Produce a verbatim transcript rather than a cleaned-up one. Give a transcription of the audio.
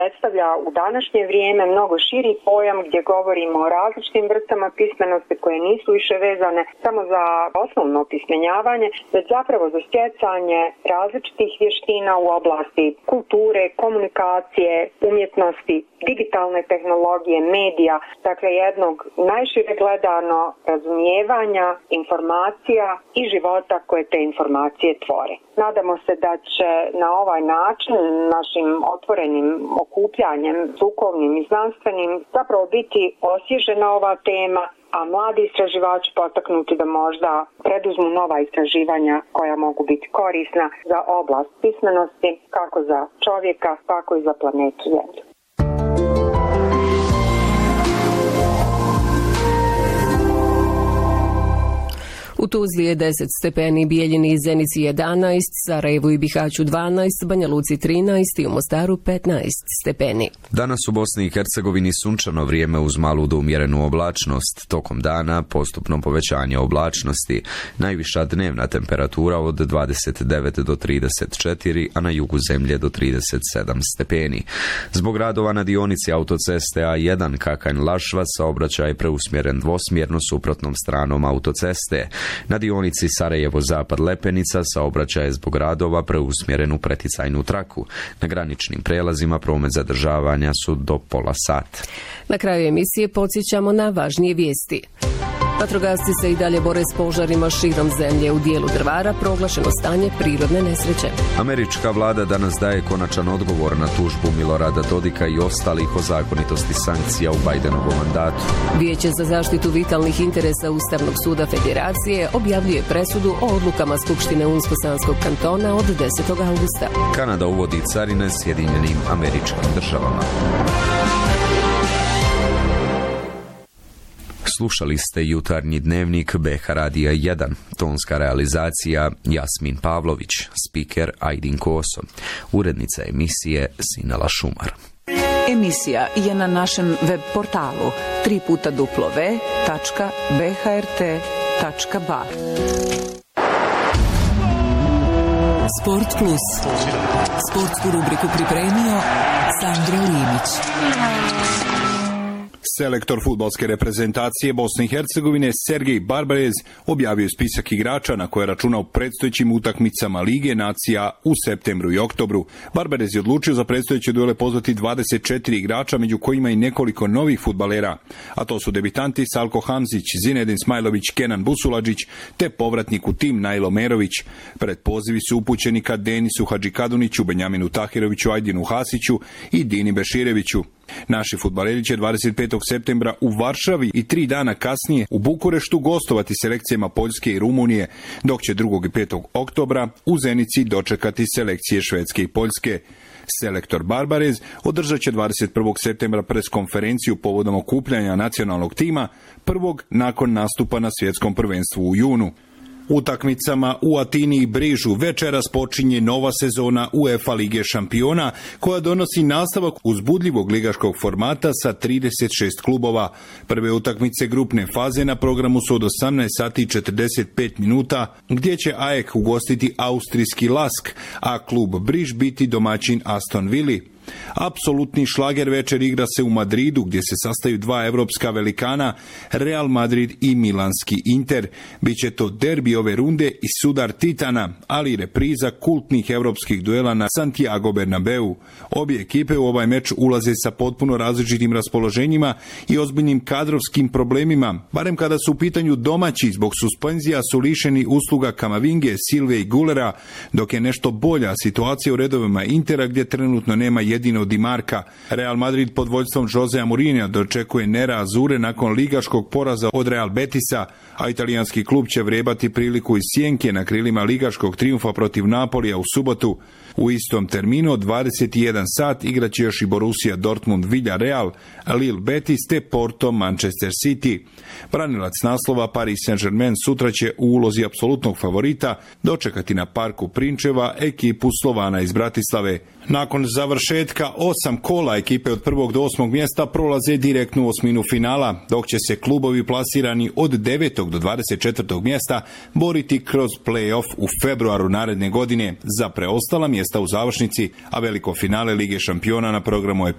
predstavlja u današnje vrijeme mnogo širi pojam gdje govorimo o različitim vrstama pismenosti koje nisu više vezane samo za osnovno opismenjavanje, već zapravo za stjecanje različitih vještina u oblasti kulture, komunikacije, umjetnosti, digitalne tehnologije, medija, dakle jednog najšire gledano razumijevanja informacija i života koje te informacije tvore. Nadamo se da će na ovaj način, našim otvorenim okupljanjem, strukovnim i znanstvenim, zapravo biti osvježena ova tema, a mladi istraživači potaknuti da možda preduzmu nova istraživanja koja mogu biti korisna za oblast pismenosti, kako za čovjeka, tako i za planetu Zemlju. U Tuzli je deset stepeni, Bijeljini i Zenici jedanaest, Sarajevu i Bihaću dvanaest, Banja Luci trinaest i u Mostaru petnaest stepeni. Danas u Bosni i Hercegovini sunčano vrijeme uz malu do umjerenu oblačnost. Tokom dana postupno povećanje oblačnosti. Najviša dnevna temperatura od dvadeset devet do trideset četiri, a na jugu zemlje do trideset sedam stepeni. Zbog radova na dionici autoceste A jedan Kakanj-Lašva saobraćaj je preusmjeren dvosmjerno suprotnom stranom autoceste. Na dionici Sarajevo-Zapad Lepenica saobraćaj je zbog radova preusmjeren u preticajnu traku. Na graničnim prelazima promet zadržavanja su do pola sata. Na kraju emisije podsjećamo na važnije vijesti. Vatrogasci se i dalje bore s požarima širom zemlje. U dijelu Drvara proglašeno stanje prirodne nesreće. Američka vlada danas daje konačan odgovor na tužbu Milorada Dodika i ostalih o zakonitosti sankcija u Bidenovom mandatu. Vijeće za zaštitu vitalnih interesa Ustavnog suda Federacije objavljuje presudu o odlukama Skupštine Unsko-Sanskog kantona od desetog augusta. Kanada uvodi carine Sjedinjenim Američkim Državama. Slušali ste jutarnji dnevnik B H Radija jedan. Tonska realizacija Jasmin Pavlović, spiker Ajdin Koso, urednica emisije Sinela Šumar. Emisija je na našem web portalu tri puta w tačka b h r t tačka b a. Sport Plus. Sportsku rubriku pripremio Sandro Limić. Selektor fudbalske reprezentacije Bosne i Hercegovine Sergej Barbarez objavio spisak igrača na koje računa u predstojećim utakmicama Lige nacija u septembru i oktobru. Barbarez je odlučio za predstojeće duele pozvati dvadeset četiri igrača, među kojima i nekoliko novih fudbalera, a to su debitanti Salko Hamzić, Zinedin Smajlović, Kenan Busuladžić te povratnik u tim Najlo Merović. Predpozivi su upućeni ka Denisu Hadžikaduniću, Benjaminu Tahiroviću, Ajdinu Hasiću i Dini Bešireviću. Naši fudbaleri će dvadeset petog septembra u Varšavi i tri dana kasnije u Bukureštu gostovati selekcijama Poljske i Rumunije, dok će drugog i petog oktobra u Zenici dočekati selekcije Švedske i Poljske. Selektor Barbarez održat će dvadeset prvog septembra preskonferenciju povodom okupljanja nacionalnog tima, prvog nakon nastupa na svjetskom prvenstvu u junu. Utakmicama u Atini i Brižu večeras počinje nova sezona UEFA Lige šampiona, koja donosi nastavak uzbudljivog ligaškog formata sa trideset šest klubova. Prve utakmice grupne faze na programu su od osamnaest sati i četrdeset pet minuta, gdje će A E K ugostiti austrijski Lask, a klub Briž biti domaćin Aston Villi. Apsolutni šlager večer igra se u Madridu, gdje se sastaju dva evropska velikana, Real Madrid i milanski Inter. Biće to derbi ove runde i sudar titana, ali i repriza kultnih evropskih duela na Santiago Bernabeu. Obje ekipe u ovaj meč ulaze sa potpuno različitim raspoloženjima i ozbiljnim kadrovskim problemima, barem kada su u pitanju domaći. Zbog suspenzija su lišeni usluga Kamavinge, Silve i Gulera, dok je nešto bolja situacija u redovima Intera, gdje trenutno nema jedino Di Marka. Real Madrid pod vođstvom Josea Mourinha dočekuje Nera Azure nakon ligaškog poraza od Real Betisa, a italijanski klub će vrebati priliku iz sjenke na krilima ligaškog trijumfa protiv Napolija u subotu. U istom terminu od dvadeset jedan sat igraće još i Borussia Dortmund Villarreal, Lille Betis te Porto Manchester City. Branilac naslova Paris Saint-Germain sutra će u ulozi apsolutnog favorita dočekati na parku Prinčeva ekipu Slovana iz Bratislave. Nakon završetka osam kola ekipe od prvog do osmog mjesta prolaze direktnu osminu finala, dok će se klubovi plasirani od devetog do dvadeset četvrtog mjesta boriti kroz play-off u februaru naredne godine za preostala mjesta u završnici, a veliko finale Lige šampiona na programu je